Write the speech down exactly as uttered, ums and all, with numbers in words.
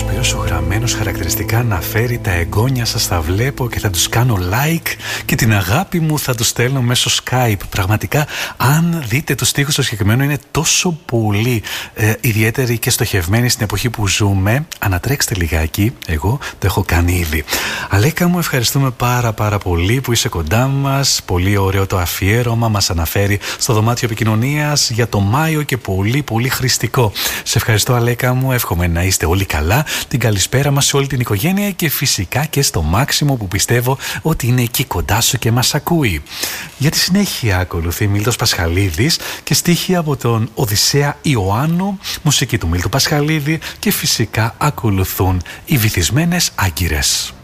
Σπύρος ο Γραμμένος χαρακτηριστικά να φέρει τα εγγόνια σας, θα βλέπω και θα τους κάνω like και την αγάπη μου θα τους στέλνω μέσω Skype. Πραγματικά, αν δείτε τους στίχους στο συγκεκριμένο, είναι τόσο πολύ ε, ιδιαίτεροι και στοχευμένοι στην εποχή που ζούμε. Ανατρέξτε λιγάκι, εγώ το έχω κάνει ήδη. Αλέκα μου, ευχαριστούμε πάρα πάρα πολύ που είσαι κοντά μας. Πολύ ωραίο το αφιέρωμα, μας αναφέρει στο δωμάτιο επικοινωνίας για το Μάιο και πολύ πολύ χρηστικό. Σε ευχαριστώ Αλέκα μου, εύχομαι να είστε όλοι καλά. Την καλησπέρα μας σε όλη την οικογένεια και φυσικά και στο Μάξιμο που πιστεύω ότι είναι εκεί κοντά σου και μας ακούει. Για τη συνέχεια ακολουθεί Μίλτος Πασχαλίδης και στίχοι από τον Οδυσσέα Ιωάννου, μουσική του Μίλτου Πασχαλίδη και φυσικά ακολουθούν οι βυθισμένες άγκυρες.